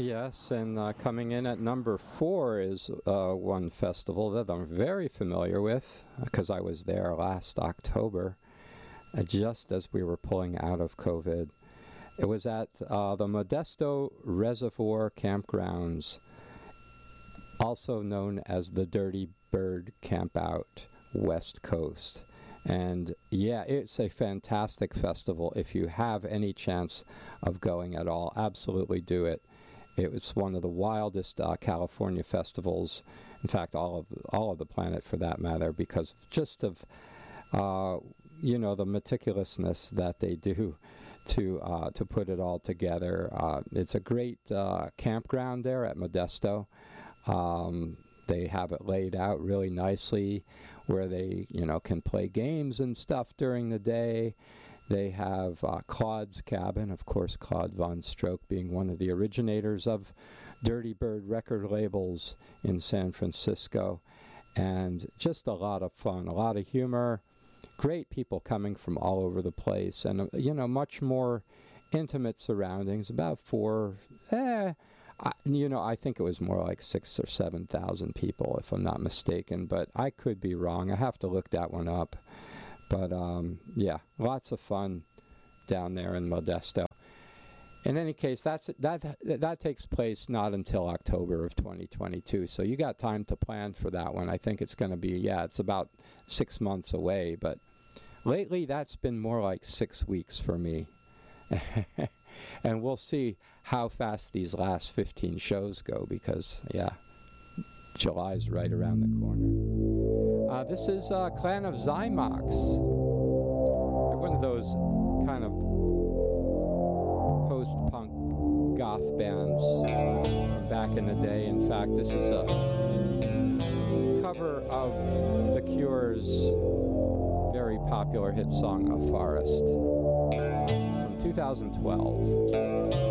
Yes, and coming in at number 4 is one festival that I'm very familiar with because I was there last October, just as we were pulling out of COVID. It was at the Modesto Reservoir Campgrounds, also known as the Dirty Bird Campout West Coast. And yeah, it's a fantastic festival. If you have any chance of going at all, absolutely do it. It was one of the wildest California festivals, in fact, all of the planet for that matter, because just of the meticulousness that they do to put it all together. It's a great campground there at Modesto. They have it laid out really nicely where they, can play games and stuff during the day. They have Claude's Cabin, of course, Claude Von Stroke being one of the originators of Dirty Bird record labels in San Francisco. And just a lot of fun, a lot of humor, great people coming from all over the place, and, much more intimate surroundings, about I think it was more like 6,000 or 7,000 people, if I'm not mistaken, but I could be wrong. I have to look that one up. But, lots of fun down there in Modesto. In any case, that takes place not until October of 2022, so you got time to plan for that one. I think it's going to be, it's about 6 months away, but lately that's been more like 6 weeks for me. And we'll see how fast these last 15 shows go because, July's right around the corner. This is Clan of Zymox. They're one of those kind of post-punk goth bands from back in the day. In fact, this is a cover of The Cure's very popular hit song, A Forest, from 2012.